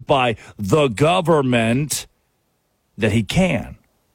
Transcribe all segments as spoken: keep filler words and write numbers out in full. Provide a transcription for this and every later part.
by the government that he can.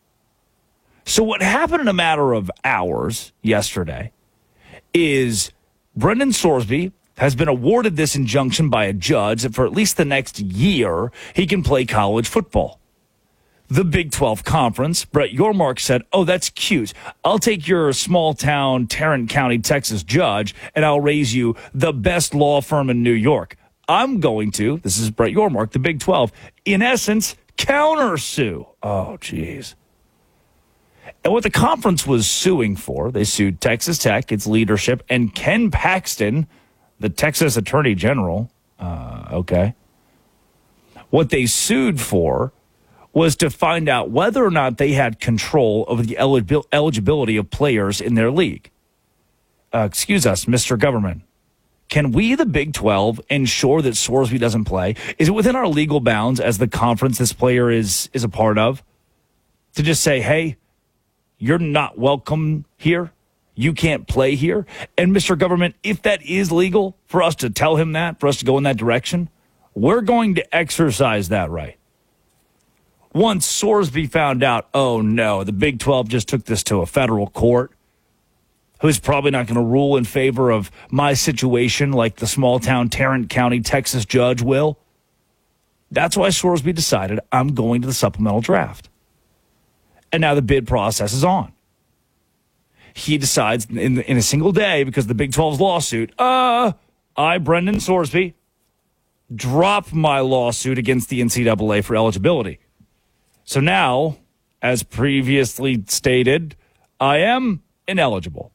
So what happened in a matter of hours yesterday is Brendan Sorsby has been awarded this injunction by a judge that for at least the next year he can play college football. The Big twelve Conference, Brett Yormark said, oh, that's cute. I'll take your small-town Tarrant County, Texas judge, and I'll raise you the best law firm in New York. I'm going to, this is Brett Yormark, the Big twelve, in essence, countersue. Oh, jeez. And what the conference was suing for, they sued Texas Tech, its leadership, and Ken Paxton, the Texas Attorney General. Uh, okay. What they sued for was to find out whether or not they had control over the eligibil- eligibility of players in their league. Uh, excuse us, Mister Government. Can we, the Big twelve, ensure that Sorsby doesn't play? Is it within our legal bounds as the conference this player is is a part of to just say, hey, you're not welcome here? You can't play here? And Mister Government, if that is legal for us to tell him that, for us to go in that direction, we're going to exercise that right. Once Sorsby found out, oh no, the Big twelve just took this to a federal court, who's probably not going to rule in favor of my situation like the small-town Tarrant County, Texas judge will. That's why Sorsby decided, I'm going to the supplemental draft. And now the bid process is on. He decides in, in a single day, because of the Big twelve's lawsuit, uh, I, Brendan Sorsby, drop my lawsuit against the N C double A for eligibility. So now, as previously stated, I am ineligible.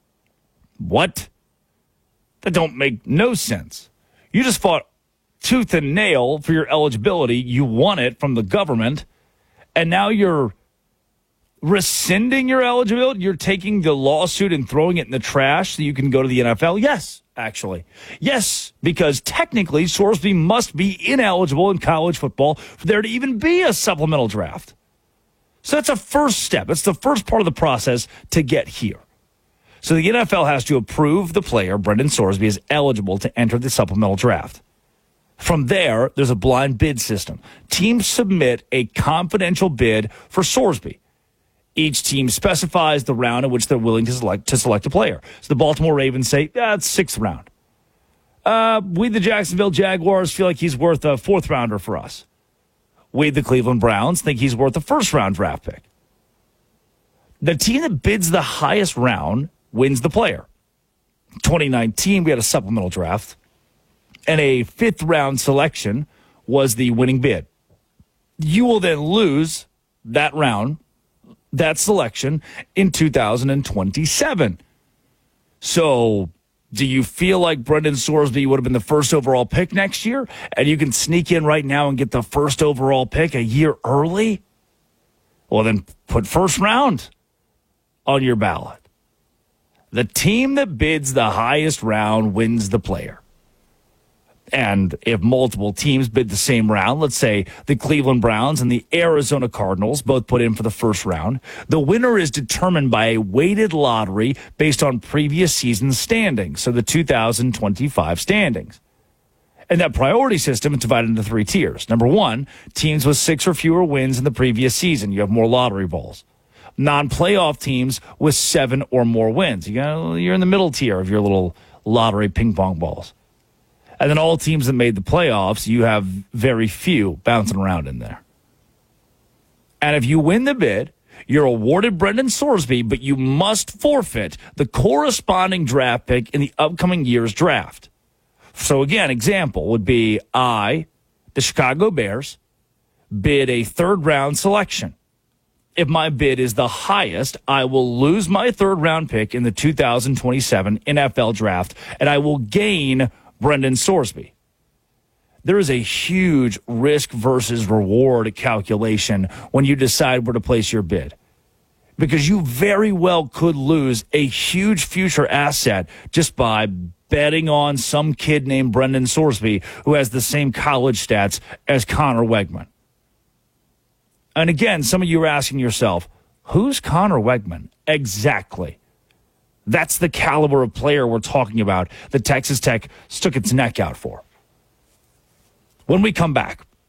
What? That don't make no sense. You just fought tooth and nail for your eligibility. You won it from the government, and now you're rescinding your eligibility? You're taking the lawsuit and throwing it in the trash so you can go to the N F L? Yes, actually. Yes, because technically Sorsby must be ineligible in college football for there to even be a supplemental draft. So that's a first step. It's the first part of the process to get here. So the N F L has to approve the player, Brendan Sorsby, is eligible to enter the supplemental draft. From there, there's a blind bid system. Teams submit a confidential bid for Sorsby. Each team specifies the round in which they're willing to select to select a player. So the Baltimore Ravens say, yeah, it's sixth round. Uh, we, the Jacksonville Jaguars, feel like he's worth a fourth rounder for us. We, the Cleveland Browns, think he's worth a first round draft pick. The team that bids the highest round wins the player. twenty nineteen, we had a supplemental draft, and a fifth round selection was the winning bid. You will then lose that round, that selection, in two thousand twenty-seven. So do you feel like Brendan Sorsby would have been the first overall pick next year, and you can sneak in right now and get the first overall pick a year early? Well, then put first round on your ballot. The team that bids the highest round wins the player. And if multiple teams bid the same round, let's say the Cleveland Browns and the Arizona Cardinals both put in for the first round, the winner is determined by a weighted lottery based on previous season standings, so the two thousand twenty-five standings. And that priority system is divided into three tiers. Number one, teams with six or fewer wins in the previous season. You have more lottery balls. Non-playoff teams with seven or more wins. You know, you're in the middle tier of your little lottery ping pong balls. And then all teams that made the playoffs, you have very few bouncing around in there. And if you win the bid, you're awarded Brendan Sorsby, but you must forfeit the corresponding draft pick in the upcoming year's draft. So again, example would be I, the Chicago Bears, bid a third round selection. If my bid is the highest, I will lose my third round pick in the two thousand twenty-seven N F L draft, and I will gain Brendan Sorsby. There is a huge risk versus reward calculation when you decide where to place your bid, because you very well could lose a huge future asset just by betting on some kid named Brendan Sorsby who has the same college stats as Connor Wegman. And again, some of you are asking yourself, who's Connor Wegman? Exactly. That's the caliber of player we're talking about that Texas Tech stuck its neck out for. When we come back,